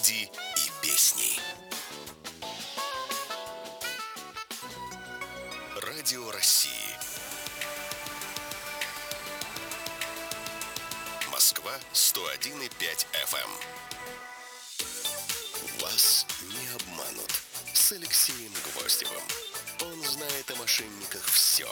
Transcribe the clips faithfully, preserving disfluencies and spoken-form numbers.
люди и песни. Радио России. Москва сто один и пять эф эм. Вас не обманут. С Алексеем Гвоздевым. Он знает о мошенниках все.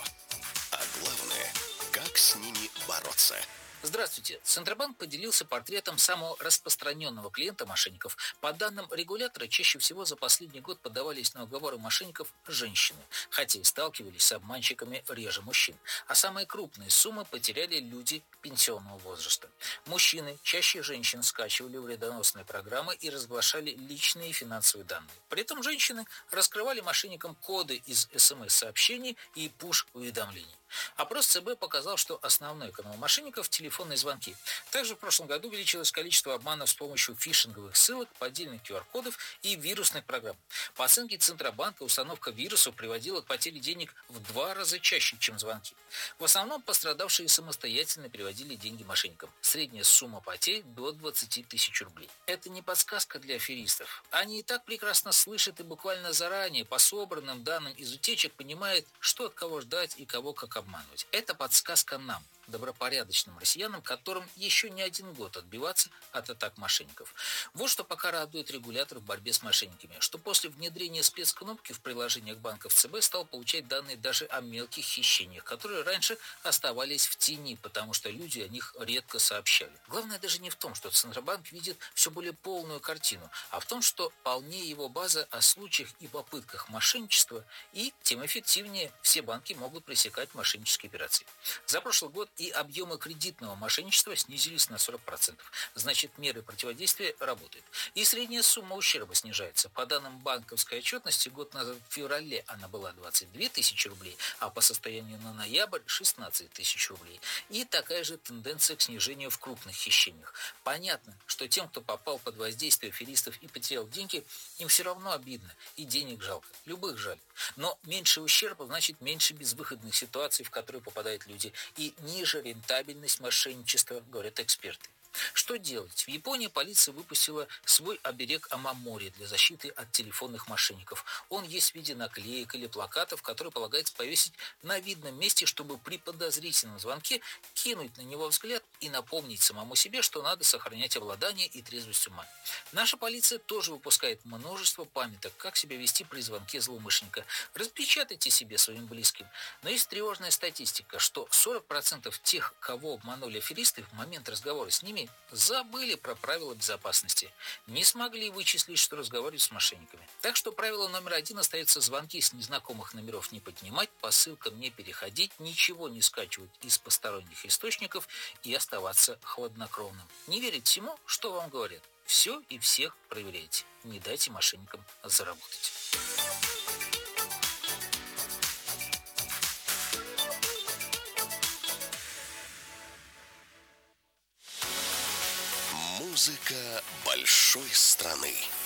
А главное, как с ними бороться. Здравствуйте. Центробанк поделился портретом самого распространенного клиента мошенников. По данным регулятора, чаще всего за последний год поддавались на уговоры мошенников женщины, хотя и сталкивались с обманщиками реже мужчин. А самые крупные суммы потеряли люди пенсионного возраста. Мужчины чаще женщин скачивали вредоносные программы и разглашали личные финансовые данные. При этом женщины раскрывали мошенникам коды из эс эм эс-сообщений и пуш-уведомлений. Опрос ЦБ показал, что основной канал мошенников – телефонные звонки. Также в прошлом году увеличилось количество обманов с помощью фишинговых ссылок, поддельных ку ар кодов и вирусных программ. По оценке Центробанка, установка вирусов приводила к потере денег в два раза чаще, чем звонки. В основном пострадавшие самостоятельно переводили деньги мошенникам. Средняя сумма потерь до двадцати тысяч рублей. Это не подсказка для аферистов. Они и так прекрасно слышат и буквально заранее по собранным данным из утечек понимают, что от кого ждать и кого как обманывать. Это подсказка нам, добропорядочным россиянам, которым еще не один год отбиваться от атак мошенников. Вот что пока радует регулятор в борьбе с мошенниками, что после внедрения спецкнопки в приложениях банков ЦБ стал получать данные даже о мелких хищениях, которые раньше оставались в тени, потому что люди о них редко сообщали. Главное даже не в том, что Центробанк видит все более полную картину, а в том, что полнее его база о случаях и попытках мошенничества, и тем эффективнее все банки могут пресекать мошеннические операции. За прошлый год и объемы кредитного мошенничества снизились на сорок процентов. Значит, меры противодействия работают. И средняя сумма ущерба снижается. По данным банковской отчетности, год назад в феврале она была двадцать две тысячи рублей, а по состоянию на ноябрь шестнадцать тысяч рублей. И такая же тенденция к снижению в крупных хищениях. Понятно, что тем, кто попал под воздействие аферистов и потерял деньги, им все равно обидно и денег жалко. Любых жаль. Но меньше ущерба значит меньше безвыходных ситуаций, в которые попадают люди, и ниже рентабельность мошенничества, говорят эксперты. Что делать? В Японии полиция выпустила свой оберег Амамори для защиты от телефонных мошенников. Он есть в виде наклеек или плакатов, которые полагается повесить на видном месте, чтобы при подозрительном звонке кинуть на него взгляд и напомнить самому себе, что надо сохранять обладание и трезвость ума. Наша полиция тоже выпускает множество памяток, как себя вести при звонке злоумышленника. Распечатайте себе своим близким. Но есть тревожная статистика, что сорок процентов тех, кого обманули аферисты, в момент разговора с ними забыли про правила безопасности, не смогли вычислить, что разговаривают с мошенниками. Так что правило номер один остается: звонки с незнакомых номеров не поднимать, по ссылкам не переходить, ничего не скачивать из посторонних источников и оставаться хладнокровным. Не верить всему, что вам говорят. Все и всех проверяйте. Не дайте мошенникам заработать. Музыка большой страны.